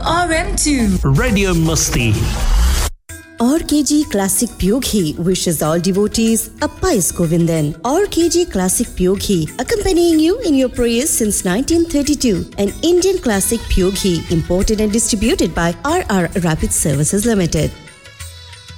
RM2 Radio Musti. RKG Classic Pure Ghee wishes all devotees a pious Govindan. RKG Classic Pure Ghee, accompanying you in your prayers since 1932. An Indian Classic Pure Ghee imported and distributed by RR Rapid Services Limited.